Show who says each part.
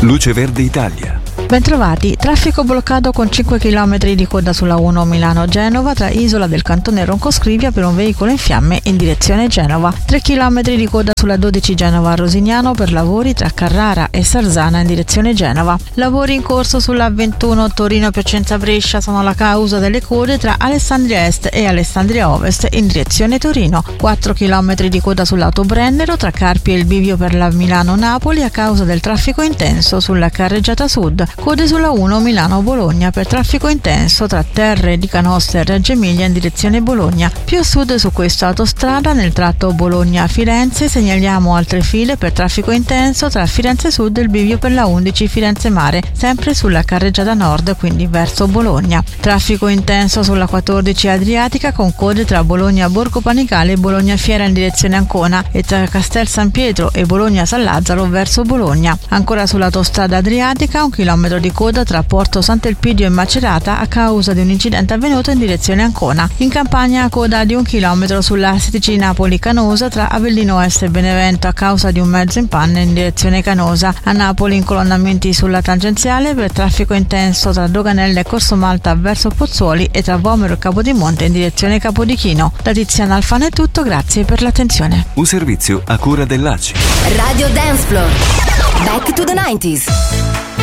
Speaker 1: Luce Verde Italia.
Speaker 2: Bentrovati, traffico bloccato con 5 km di coda sulla 1 Milano-Genova tra Isola del Cantone Roncoscrivia per un veicolo in fiamme in direzione Genova. 3 km di coda sulla 12 Genova-Rosignano per lavori tra Carrara e Sarzana in direzione Genova. Lavori in corso sulla 21 Torino-Piacenza-Brescia sono la causa delle code tra Alessandria Est e Alessandria Ovest in direzione Torino. 4 km di coda sull'Autobrennero tra Carpi e il bivio per la Milano-Napoli a causa del traffico intenso sulla carreggiata sud. Code sulla 1 Milano-Bologna per traffico intenso tra Terre di Canossa e Reggio Emilia in direzione Bologna. Più a sud su questa autostrada nel tratto Bologna-Firenze segnaliamo altre file per traffico intenso tra Firenze Sud e il bivio per la 11 Firenze Mare, sempre sulla carreggiata nord, quindi verso Bologna. Traffico intenso sulla 14 Adriatica con code tra Bologna Borgo Panigale e Bologna Fiera in direzione Ancona e tra Castel San Pietro e Bologna San Lazzaro verso Bologna. Ancora sull'autostrada Adriatica 1 chilometro di coda tra Porto Sant'Elpidio e Macerata a causa di un incidente avvenuto in direzione Ancona. In Campania coda di 1 chilometro sulla A16 Napoli-Canosa tra Avellino Est e Benevento a causa di un mezzo in panne in direzione Canosa. A Napoli incolonnamenti sulla tangenziale per traffico intenso tra Doganella e Corso Malta verso Pozzuoli e tra Vomero e Capodimonte in direzione Capodichino. Da Tiziana Alfano è tutto, grazie per l'attenzione.
Speaker 1: Un servizio a cura dell'ACI.
Speaker 3: Radio Dance Floor. Back to the 90s.